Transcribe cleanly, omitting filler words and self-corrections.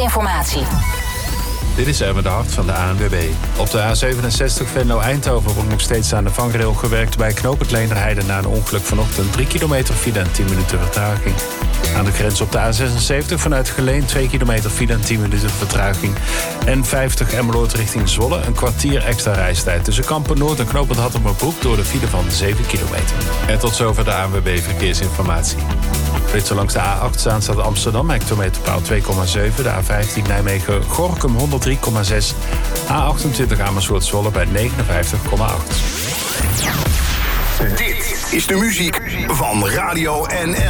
Verkeersinformatie. Dit is Erwin de Hart van de ANWB. Op de A67 Venlo-Eindhoven wordt nog steeds aan de vangrail gewerkt bij knooppunt Leenderheide na een ongeluk vanochtend. 3 kilometer file en 10 minuten vertraging. Aan de grens op de A76 vanuit Geleen 2 kilometer file en 10 minuten vertraging. En 50 Emmeloord richting Zwolle een kwartier extra reistijd. Tussen Kampen Noord en knooppunt Hattemerbroek door de file van 7 kilometer. En tot zover de ANWB Verkeersinformatie. Flitsen langs de A8 staan staat Amsterdam, hectometerpaal 2,7. De A15 Nijmegen-Gorinchem 103,6. A28 Amersfoort-Zwolle bij 59,8. Dit is de muziek van Radio NL.